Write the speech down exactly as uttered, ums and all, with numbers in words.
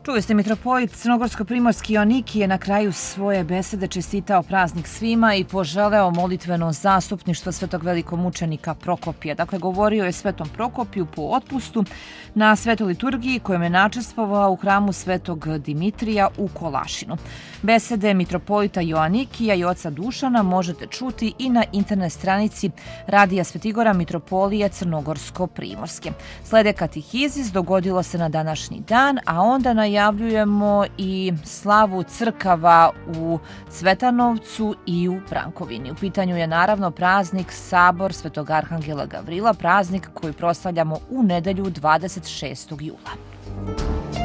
Čuli ste, mitropolit crnogorsko-primorski Joanikije na kraju svoje besede čestitao praznik svima i poželeo molitveno zastupništvo svetog velikomučenika Prokopija. Dakle, govorio je svetom Prokopiju po otpustu na svetoj liturgiji kojom je načestvovao u hramu svetog Dimitrija u Kolašinu. Besede mitropolita Joanikija i oca Dušana možete čuti i na internet stranici Radija Svetigora Mitropolije Crnogorsko-primorske. Slede katehizis, dogodilo se na današnji dan, a onda najavljujemo i slavu crkava u Cvetanovcu i u Brankovini. U pitanju je naravno praznik Sabor Svetog Arhangela Gavrila, praznik koji proslavljamo u nedelju dvadeset šestog jula.